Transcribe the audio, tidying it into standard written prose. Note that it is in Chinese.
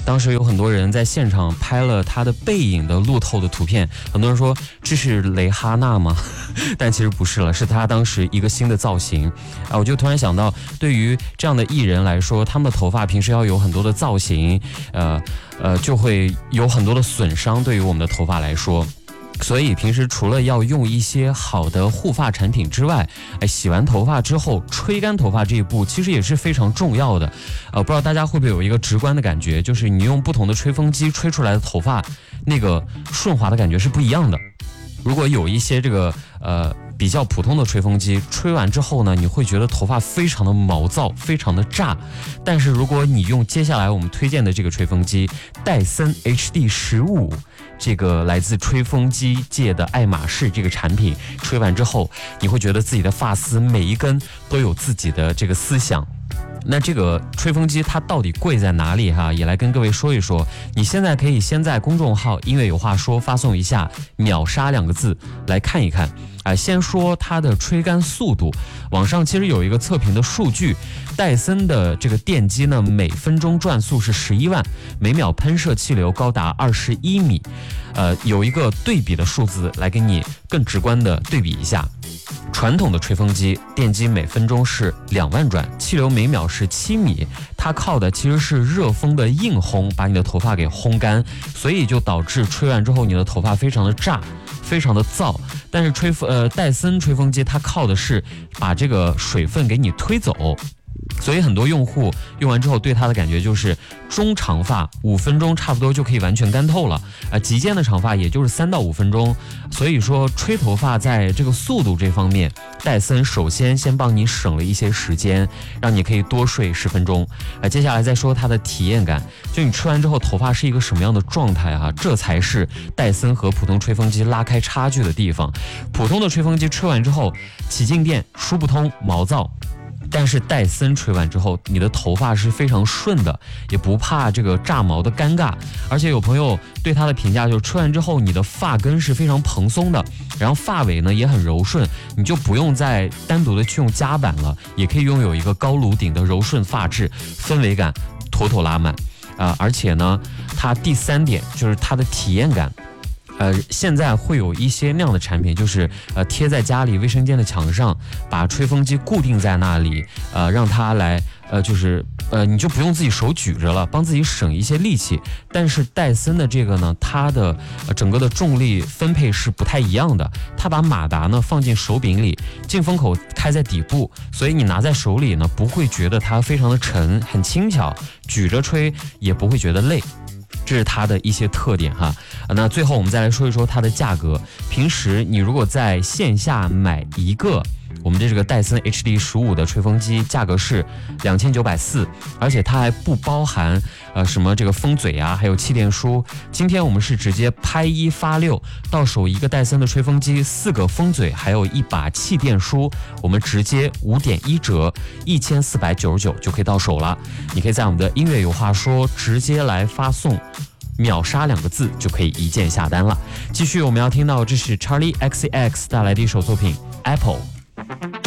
当时有很多人在现场拍了他的背影的路透的图片，很多人说这是蕾哈娜吗？但其实不是了，是他当时一个新的造型啊！我就突然想到，对于这样的艺人来说，他们的头发平时要有很多的造型，就会有很多的损伤，对于我们的头发来说。所以平时除了要用一些好的护发产品之外，洗完头发之后吹干头发这一步其实也是非常重要的。不知道大家会不会有一个直观的感觉，就是你用不同的吹风机吹出来的头发，那个顺滑的感觉是不一样的。如果有一些这个比较普通的吹风机吹完之后呢，你会觉得头发非常的毛躁，非常的炸。但是如果你用接下来我们推荐的这个吹风机戴森 HD15，这个来自吹风机界的爱马仕这个产品，吹完之后你会觉得自己的发丝每一根都有自己的这个思想。那这个吹风机它到底贵在哪里哈？也来跟各位说一说。你现在可以先在公众号音乐有话说发送一下秒杀2个字来看一看。先说它的吹干速度，网上其实有一个测评的数据，戴森的这个电机呢，每分钟转速是11万，每秒喷射气流高达21米。有一个对比的数字来给你更直观的对比一下。传统的吹风机电机每分钟是2万转，气流每秒是7米，它靠的其实是热风的硬烘，把你的头发给烘干，所以就导致吹完之后你的头发非常的炸，非常的燥。但是戴森吹风机它靠的是把这个水分给你推走。所以很多用户用完之后对它的感觉就是中长发5分钟差不多就可以完全干透了，极尖的长发也就是3到5分钟。所以说吹头发在这个速度这方面，戴森首先帮你省了一些时间，让你可以多睡10分钟。接下来再说它的体验感，就你吹完之后头发是一个什么样的状态啊？这才是戴森和普通吹风机拉开差距的地方。普通的吹风机吹完之后起静电梳不通，毛躁。但是戴森吹完之后，你的头发是非常顺的，也不怕这个炸毛的尴尬。而且有朋友对它的评价就是吹完之后，你的发根是非常蓬松的，然后发尾呢也很柔顺，你就不用再单独的去用夹板了，也可以拥有一个高颅顶的柔顺发质，氛围感妥妥拉满。而且呢，它第3点就是它的体验感。现在会有一些那样的产品，就是贴在家里卫生间的墙上，把吹风机固定在那里，让它来你就不用自己手举着了，帮自己省一些力气。但是戴森的这个呢，它的整个的重力分配是不太一样的，它把马达呢放进手柄里，进风口开在底部，所以你拿在手里呢不会觉得它非常的沉，很轻巧，举着吹也不会觉得累。这是它的一些特点哈。那最后我们再来说一说它的价格。平时你如果在线下买一个我们这个戴森 HD15 的吹风机，价格是2940，而且它还不包含什么这个风嘴啊，还有气垫梳。今天我们是直接拍1发6，到手一个戴森的吹风机，4个风嘴，还有1把气垫梳，我们直接5点1折，1499就可以到手了。你可以在我们的音乐有话说直接来发送秒杀2个字就可以一键下单了。继续我们要听到这是 Charlie XCX 带来的一首作品 Apple。